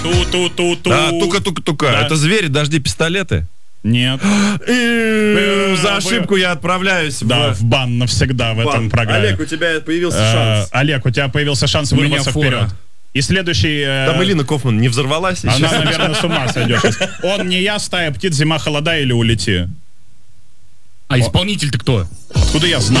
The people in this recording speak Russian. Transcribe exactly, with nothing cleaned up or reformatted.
Ту-ту-ту-ту. А, тука-тука-тука. Да. Это звери, дожди, пистолеты? Нет. И За ошибку я отправляюсь Да, в... в бан навсегда в бан. этом программе. Олег, у тебя появился Э, шанс. Олег, у тебя появился шанс У меня вырваться фора. вперед. И следующий... э, Там Элина Кофман не взорвалась сейчас? Она, наверное, с ума сойдет. Он не я, стая птиц, зима, холода или улети. А исполнитель-то кто? Откуда я знаю?